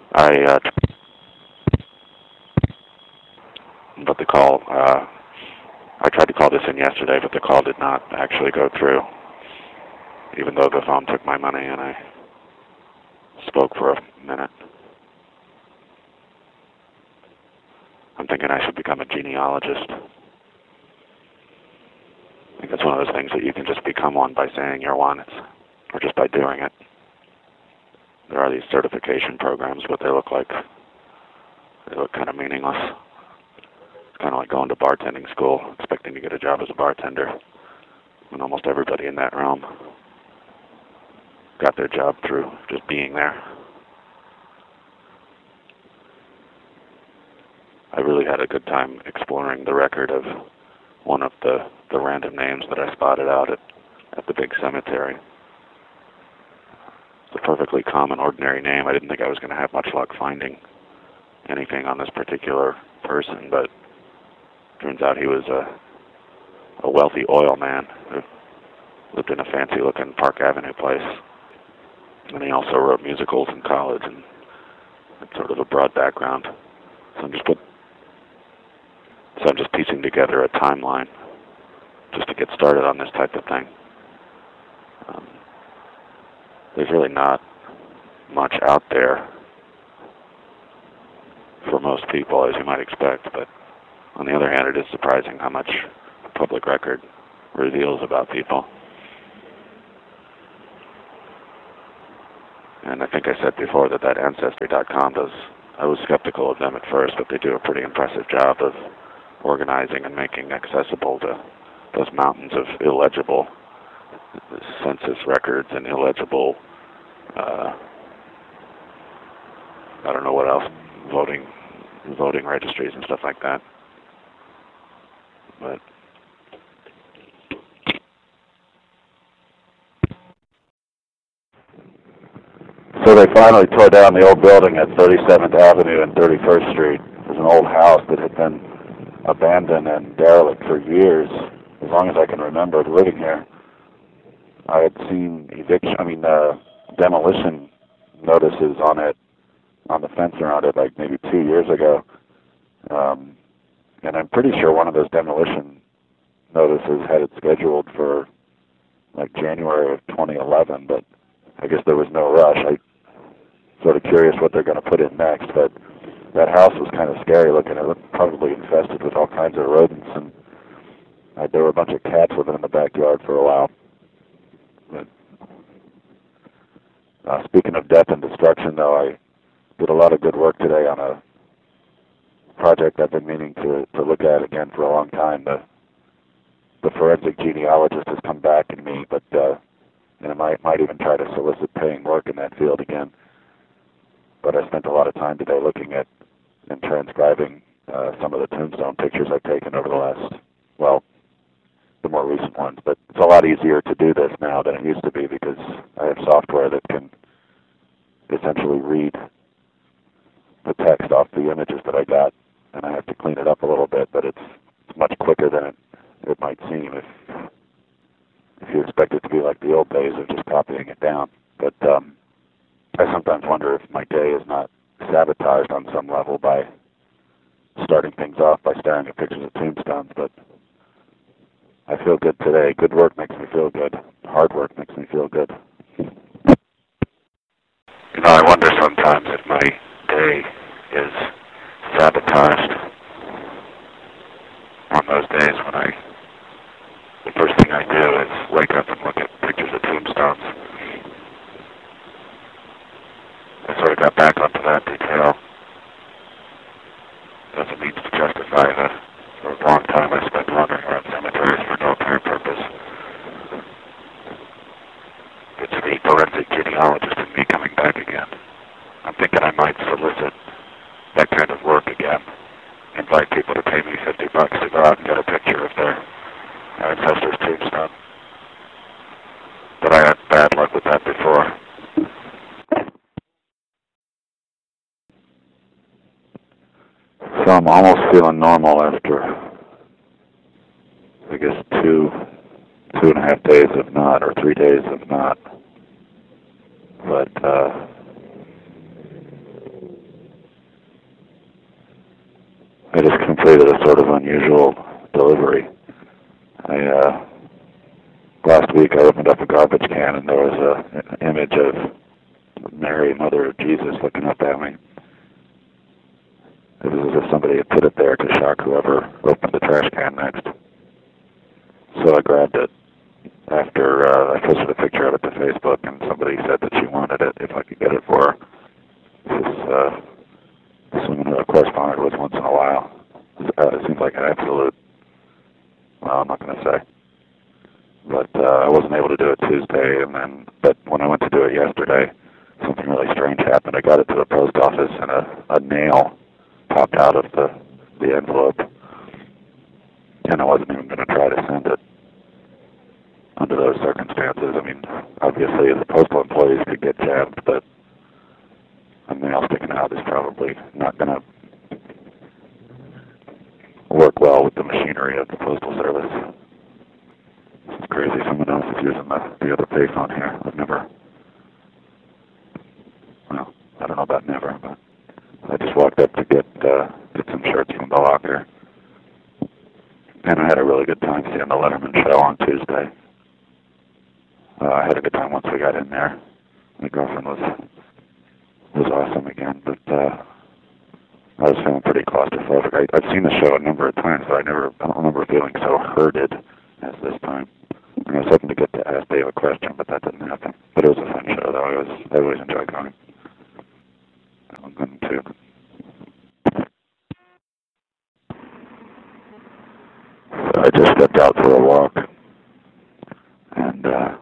I but the call. I tried to call this in yesterday, but the call did not actually go through, even though the phone took my money and I spoke for a minute. I'm thinking I should become a genealogist. I think it's one of those things that you can just become one by saying you're one, or just by doing it. There are these certification programs, but they look kind of meaningless. It's kind of like going to bartending school, expecting to get a job as a bartender, when almost everybody in that realm got their job through just being there. I really had a good time exploring the record of one of the random names that I spotted out at the big cemetery. It's a perfectly common, ordinary name. I didn't think I was going to have much luck finding anything on this particular person, but turns out he was a wealthy oil man who lived in a fancy-looking Park Avenue place. And he also wrote musicals in college and had sort of a broad background. So I'm just piecing together a timeline just to get started on this type of thing. There's really not much out there for most people, as you might expect, but on the other hand, it is surprising how much public record reveals about people. And I think I said before that Ancestry.com I was skeptical of them at first, but they do a pretty impressive job of organizing and making accessible to those mountains of illegible census records and illegible, I don't know what else, voting registries and stuff like that. But so they finally tore down the old building at 37th Avenue and 31st Street. It was an old house that had been abandoned and derelict for years, as long as I can remember living here. I had seen demolition notices on it, on the fence around it, like maybe 2 years ago. And I'm pretty sure one of those demolition notices had it scheduled for like January of 2011, but I guess there was no rush. I'm sort of curious what they're going to put in next, but that house was kind of scary looking. It looked probably infested with all kinds of rodents, and there were a bunch of cats living in the backyard for a while. But, speaking of death and destruction, though, I did a lot of good work today on a project I've been meaning to look at again for a long time. The forensic genealogist has come back in me, but and I might even try to solicit paying work in that field again. But I spent a lot of time today looking at and transcribing some of the tombstone pictures I've taken over the last, the more recent ones. But it's a lot easier to do this now than it used to be because I have software that can essentially read the text off the images that I got, and I have to clean it up a little bit, but it's much quicker than it might seem if you expect it to be like the old days of just copying it down. But I sometimes wonder if my day is not sabotaged on some level by starting things off by staring at pictures of tombstones, but I feel good today. Good work makes me feel good. Hard work makes me feel good. I wonder sometimes if my day is sabotaged on those days when the first thing I do is wake up and look at pictures of tombstones. I sort of got back onto that detail as a means to justify the sort of long time I spent wandering around cemeteries for no apparent purpose. It's the forensic genealogist and me coming back again. I'm thinking I might solicit that kind of work again. Invite people to pay me $50 to go out and get a picture of their ancestor's tombstone. But I had bad luck with that before. So I'm almost feeling normal after, I guess, two and a half days of not, or 3 days of not. But completed a sort of unusual delivery. Last week I opened up a garbage can and there was an image of Mary, Mother of Jesus, looking up at me. It was as if somebody had put it there to shock whoever opened the trash can next. So I grabbed it after I posted a picture of it to Facebook, and somebody said that she wanted it if I could get it for her. This woman who I corresponded with once in a while. It seems like an absolute, well, I'm not going to say. But I wasn't able to do it Tuesday, but when I went to do it yesterday, something really strange happened. I got it to the post office, and a nail popped out of the envelope, and I wasn't even going to try to send it under those circumstances. I mean, obviously the postal employees could get jabbed, but a nail sticking out is probably not going to work well with the machinery of the Postal Service. This is crazy. Someone else is using the other payphone here. I've never, well, I don't know about never, but I just walked up to get some shirts from the locker. And I had a really good time seeing the Letterman show on Tuesday. I had a good time once we got in there. My girlfriend was awesome again, but I was feeling pretty claustrophobic. I've seen the show a number of times, but I don't remember feeling so herded as this time. And I was hoping to get to ask Dave a question, but that didn't happen. But it was a fun show, though. I always enjoy going. I'm going to. So I just stepped out for a walk, and I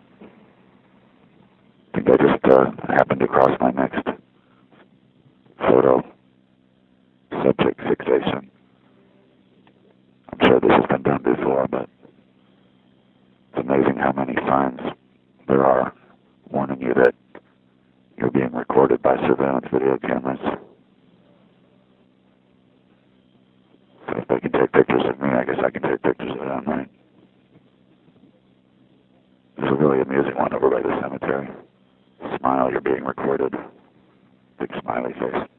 think I just happened to cross my next photo subject fixation. I'm sure this has been done before, but it's amazing how many signs there are warning you that you're being recorded by surveillance video cameras. So if they can take pictures of me, I guess I can take pictures of them, right? There's a really amusing one over by the cemetery. Smile, you're being recorded. Big smiley face.